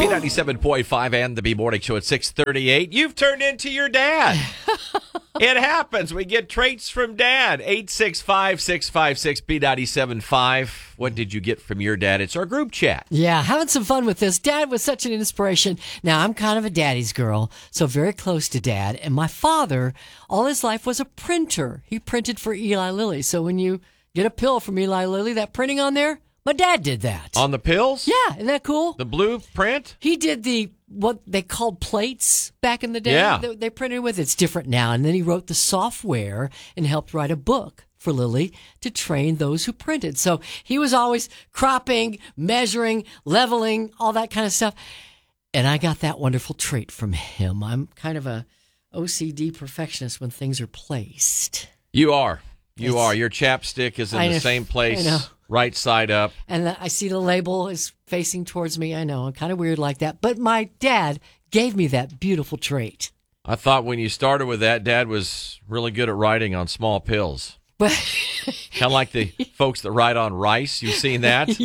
B97.5 and the B Morning Show at 6:38. You've turned into your dad. It happens. We get traits from dad. 865-656-B975. What did you get from your dad? It's our group chat. Yeah, having some fun with this. Dad was such an inspiration. Now, I'm kind of a daddy's girl, so very close to dad. And my father, all his life, was a printer. He printed for Eli Lilly. So when you get a pill from Eli Lilly, that printing on there, my dad did that. On the pills? Yeah, isn't that cool? The blueprint? He did what they called plates back in the day. Yeah. They printed with. It's different now. And then he wrote the software and helped write a book for Lilly to train those who printed. So he was always cropping, measuring, leveling, all that kind of stuff. And I got that wonderful trait from him. I'm kind of a OCD perfectionist when things are placed. You are. You are. Your chapstick is in the same place, right side up. And I see the label is facing towards me. I know, I'm kind of weird like that. But my dad gave me that beautiful trait. I thought when you started with that, Dad was really good at writing on small pills. But kind of like the folks that write on rice. You've seen that?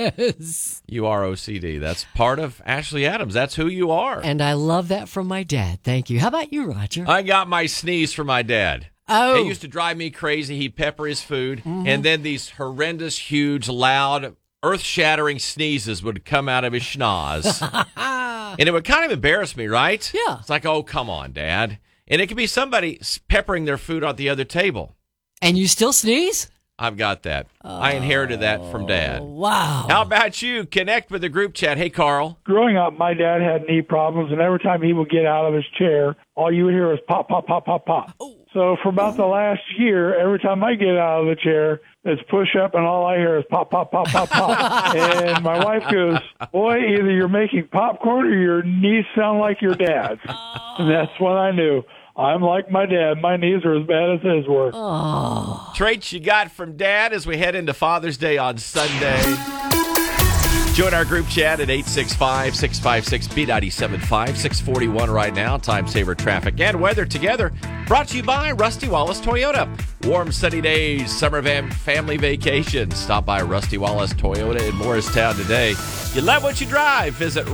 Yes. You are OCD. That's part of Ashley Adams. That's who you are. And I love that from my dad. Thank you. How about you, Roger? I got my sneeze from my dad. Oh. It used to drive me crazy. He'd pepper his food, and then these horrendous, huge, loud, earth-shattering sneezes would come out of his schnoz. And it would kind of embarrass me, right? Yeah. It's like, oh, come on, Dad. And it could be somebody peppering their food at the other table. And you still sneeze? I've got that. I inherited that from Dad. Wow. How about you? Connect with the group chat. Hey, Carl. Growing up, my dad had knee problems, and every time he would get out of his chair, all you would hear was pop, pop, pop, pop, pop. So for about the last year, every time I get out of the chair, it's push up, and all I hear is pop, pop, pop, pop, pop. And my wife goes, boy, either you're making popcorn or your knees sound like your dad's. And that's when I knew. I'm like my dad. My knees are as bad as his were. Traits you got from Dad as we head into Father's Day on Sunday. Join our group chat at 865-656-B975, 641 right now. Time saver traffic and weather together. Brought to you by Rusty Wallace Toyota. Warm, sunny days, summer family vacation. Stop by Rusty Wallace Toyota in Morristown today. You love what you drive. Visit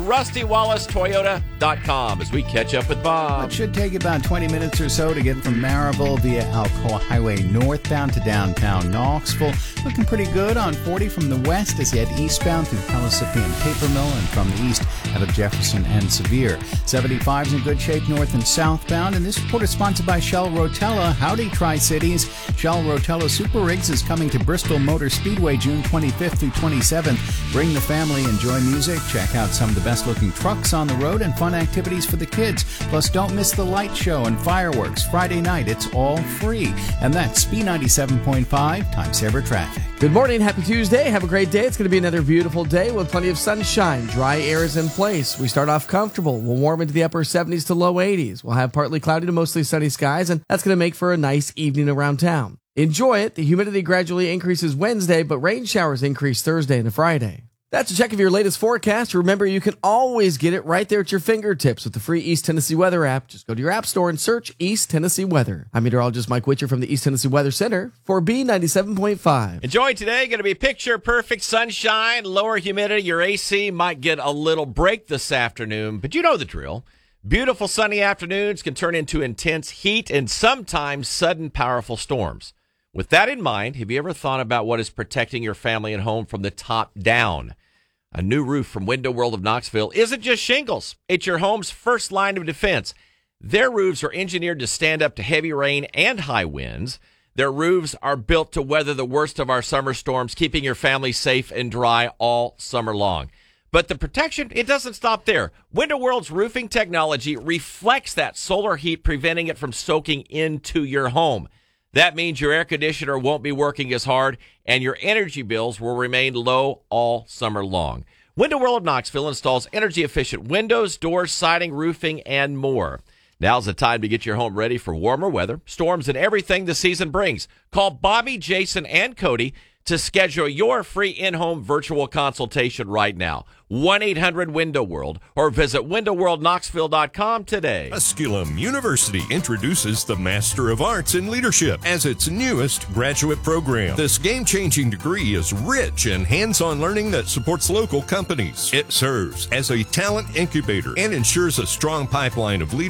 RustyWallaceToyota.com as we catch up with Bob. It should take about 20 minutes or so to get from Maryville via Alcoa Highway northbound to downtown Knoxville. Looking pretty good on 40 from the west as you head eastbound through Pellissippi and Paper Mill, and from the east out of Jefferson and Sevier. 75 is in good shape north and southbound, and this report is sponsored by Shell Rotella. Howdy, Tri-Cities. Shell Rotella Super Rigs is coming to Bristol Motor Speedway June 25th through 27th. Bring the family, enjoy music, check out some of the best-looking trucks on the road, and fun activities for the kids. Plus, don't miss the light show and fireworks Friday night. It's all free. And that's B97.5 Time Saver Traffic. Good morning. Happy Tuesday. Have a great day. It's going to be another beautiful day with plenty of sunshine. Dry air is in place. We start off comfortable. We'll warm into the upper 70s to low 80s. We'll have partly cloudy to mostly sunny skies, and that's going to make for a nice evening around town. Enjoy it. The humidity gradually increases Wednesday, but rain showers increase Thursday and Friday. That's a check of your latest forecast. Remember, you can always get it right there at your fingertips with the free East Tennessee Weather app. Just go to your app store and search East Tennessee Weather. I'm meteorologist Mike Witcher from the East Tennessee Weather Center for B97.5. Enjoy today. Going to be picture-perfect sunshine, lower humidity. Your AC might get a little break this afternoon, but you know the drill. Beautiful sunny afternoons can turn into intense heat and sometimes sudden powerful storms. With that in mind, have you ever thought about what is protecting your family and home from the top down? A new roof from Window World of Knoxville isn't just shingles. It's your home's first line of defense. Their roofs are engineered to stand up to heavy rain and high winds. Their roofs are built to weather the worst of our summer storms, keeping your family safe and dry all summer long. But the protection, it doesn't stop there. Window World's roofing technology reflects that solar heat, preventing it from soaking into your home. That means your air conditioner won't be working as hard, and your energy bills will remain low all summer long. Window World of Knoxville installs energy-efficient windows, doors, siding, roofing, and more. Now's the time to get your home ready for warmer weather, storms, and everything the season brings. Call Bobby, Jason, and Cody to schedule your free in-home virtual consultation right now. 1-800-WINDOW-WORLD or visit windowworldknoxville.com today. Tusculum University introduces the Master of Arts in Leadership as its newest graduate program. This game-changing degree is rich in hands-on learning that supports local companies. It serves as a talent incubator and ensures a strong pipeline of leaders